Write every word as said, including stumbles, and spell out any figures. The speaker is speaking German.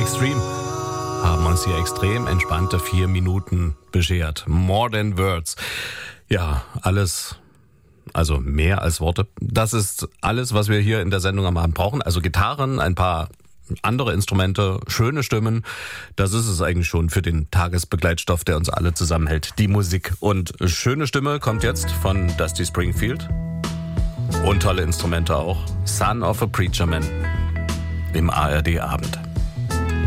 Extreme haben uns hier extrem entspannte vier Minuten beschert. More than words. Ja, alles, also mehr als Worte. Das ist alles, was wir hier in der Sendung am Abend brauchen. Also Gitarren, ein paar andere Instrumente, schöne Stimmen. Das ist es eigentlich schon für den Tagesbegleitstoff, der uns alle zusammenhält. Die Musik. Und schöne Stimme kommt jetzt von Dusty Springfield. Und tolle Instrumente auch. Son of a Preacher Man im A R D Abend.